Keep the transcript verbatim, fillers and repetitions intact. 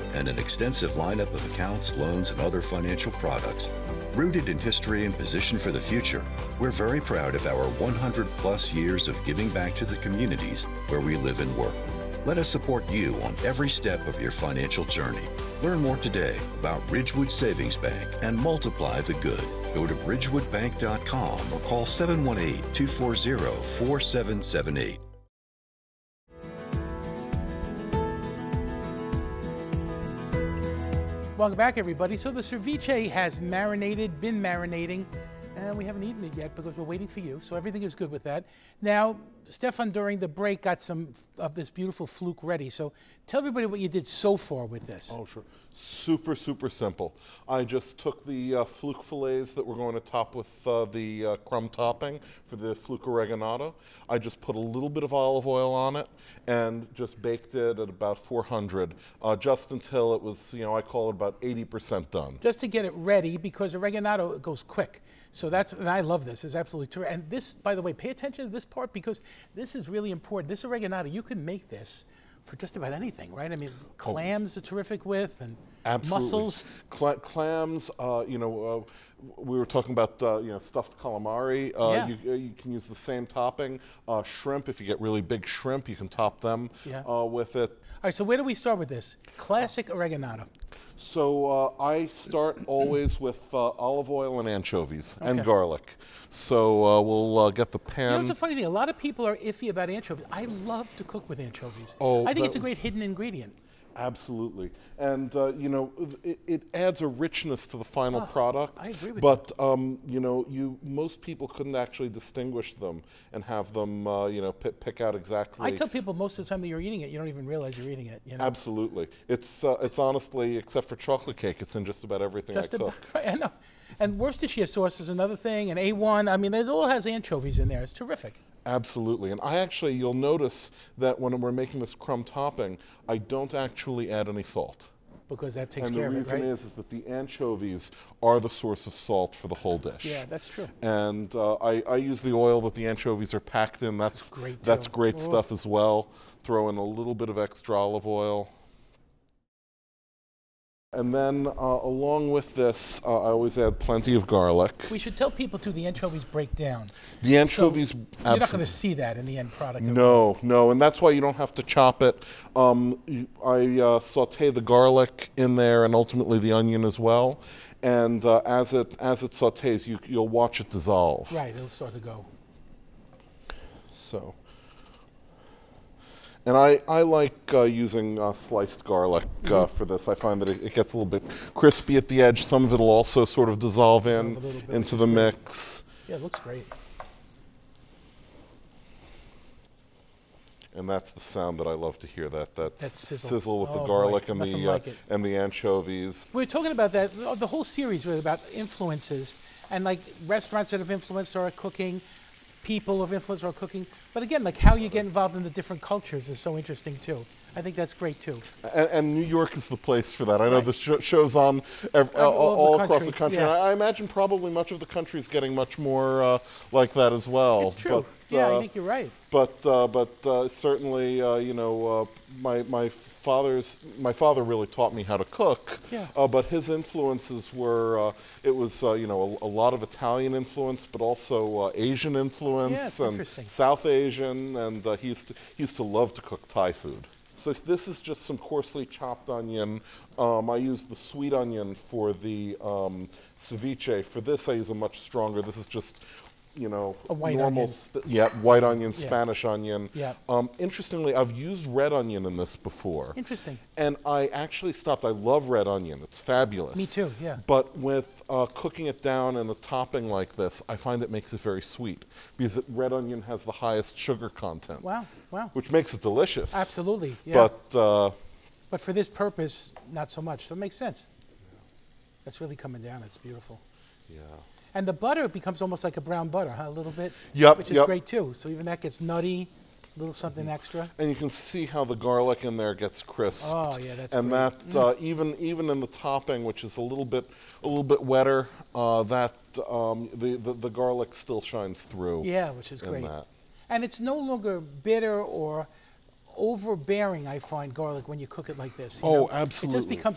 and an extensive lineup of accounts, loans, and other financial products. Rooted in history and positioned for the future, we're very proud of our one hundred plus years of giving back to the communities where we live and work. Let us support you on every step of your financial journey. Learn more today about Ridgewood Savings Bank and multiply the good. Go to ridgewood bank dot com or call seven one eight, two four zero, four seven seven eight. Welcome back, everybody. So the ceviche has marinated, been marinating, and we haven't eaten it yet because we're waiting for you. So everything is good with that. Now, Stefan, during the break, got some of this beautiful fluke ready. So tell everybody what you did so far with this. Oh, sure. Super, super simple. I just took the uh, fluke fillets that we're going to top with uh, the uh, crumb topping for the fluke oreganato. I just put a little bit of olive oil on it and just baked it at about four hundred, uh, just until it was, you know, I call it about eighty percent done. Just to get it ready, because oreganato goes quick. So that's, and I love this, it's absolutely true. And this, by the way, pay attention to this part because this is really important. This oreganato, you can make this for just about anything, right? I mean, clams are terrific with, and Absolutely. mussels. Cla clams, uh, you know, uh, we were talking about, uh, you know, stuffed calamari. Uh, Yeah. you, uh, you can use the same topping. Uh, shrimp, if you get really big shrimp, you can top them Yeah. uh, with it. All right, so where do we start with this? Classic oreganato. So uh, I start always with uh, olive oil and anchovies Okay. and garlic. So uh, we'll uh, get the You know, pan. it's a funny thing. A lot of people are iffy about anchovies. I love to cook with anchovies. Oh, I think it's that a great was- hidden ingredient. Absolutely. And, uh, you know, it, it adds a richness to the final Oh, product. I agree with but, um, you know, you most people couldn't actually distinguish them and have them, uh, you know, pick, pick out exactly. I tell people most of the time that you're eating it, you don't even realize you're eating it. You know? Absolutely. It's, uh, it's honestly, except for chocolate cake, it's in just about everything Just I cook. about, right, I know. And Worcestershire sauce is another thing, and A one. I mean, it all has anchovies in there. It's terrific. Absolutely. And I actually, you'll notice that when we're making this crumb topping, I don't actually add any salt. Because that takes And care the of it, reason right? is, is that the anchovies are the source of salt for the whole dish. Yeah, that's true. And uh, I, I use the oil that the anchovies are packed in. That's That's great, That's too. great Oh. stuff as well. Throw in a little bit of extra olive oil. And then uh, along with this, uh, I always add plenty of garlic. We should tell people, too, the anchovies break down. The anchovies, So you're not abso- going to see that in the end product. of it. No, no, and that's why you don't have to chop it. Um, you- I uh, saute the garlic in there and ultimately the onion as well. And uh, as it as it sautés, you, you'll watch it dissolve. Right, it'll start to go. So, and I, I like uh, using uh, sliced garlic uh, for this. I find that it, it gets a little bit crispy at the edge. Some of it will also sort of dissolve in Dissolve a little bit, into which the is great. mix. Yeah, it looks great. And that's the sound that I love to hear. That that, That sizzle. sizzle with Oh, the boy, garlic and nothing the uh, like it. and the anchovies. We were talking about that. The whole series was about influences and like restaurants that have influenced our cooking, people have influenced our cooking. But again, like how you get involved in the different cultures is so interesting too. I think that's great too. And, and New York is the place for that. I know Right. the sh show's on ev all, All over the all across country, the country. yeah. And I, I imagine probably much of the country is getting much more uh, like that as well. It's true. But, yeah, uh, I think you're right. But uh, but uh, certainly, uh, you know, uh, my my father's my father really taught me how to cook. Yeah. Uh, but his influences were uh, it was uh, you know a, a lot of Italian influence, but also uh, Asian influence Yeah, it's and interesting. South Asian, and uh, he used to he used to love to cook Thai food. So this is just some coarsely chopped onion. Um, I use the sweet onion for the um, ceviche. For this, I use a much stronger. This is just, you know, A white normal. onion. Sp- yeah, white onion, Yeah. Spanish onion. Yeah. Um, interestingly, I've used red onion in this before. Interesting. And I actually stopped. I love red onion. It's fabulous. Me too, yeah. But with uh, cooking it down in a topping like this, I find it makes it very sweet because it, red onion has the highest sugar content. Wow, wow. Which makes it delicious. Absolutely. Yeah. But uh, But for this purpose, not so much. So it makes sense. That's really coming down. It's beautiful. yeah. And the butter becomes almost like a brown butter, huh? A little bit. Yep, Which is yep. great too. So even that gets nutty, a little something extra. And you can see how the garlic in there gets crisped. Oh, yeah, that's And great. that uh, even even in the topping, which is a little bit a little bit wetter, uh, that um, the, the the garlic still shines through. Yeah, which is in great. that. And it's no longer bitter or overbearing, I find, garlic when you cook it like this. you Oh, know? It absolutely. just becomes